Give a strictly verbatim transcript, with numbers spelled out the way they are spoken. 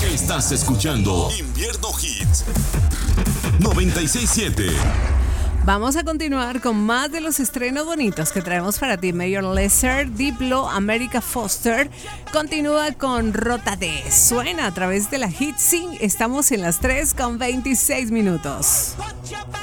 Estás escuchando Invierno Hits noventa y seis punto siete. Vamos a continuar con más de los estrenos bonitos que traemos para ti. Major Lazer, Diplo, America Foster. Continúa con Rota D. Suena a través de la Hit Sing. Estamos en las tres con veintiséis minutos.